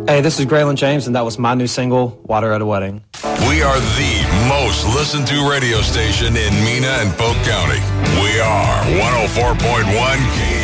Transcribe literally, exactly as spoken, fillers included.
Hey, this is Graylin James, and that was my new single, Water at a Wedding. We are the most listened to radio station in Mena and Polk County. We are one oh four point one K